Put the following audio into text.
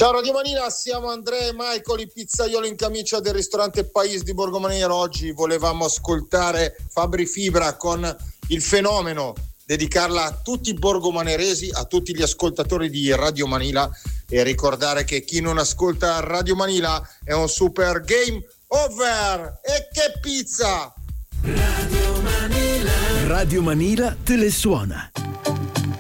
Ciao Radio Manila, siamo Andrea e Michael, il pizzaiolo in camicia del ristorante Pais di Borgo Manera. Oggi volevamo ascoltare Fabri Fibra con Il Fenomeno, dedicarla a tutti i borgomaneresi, a tutti gli ascoltatori di Radio Manila, e ricordare che chi non ascolta Radio Manila è un super game over. E che pizza! Radio Manila te le suona.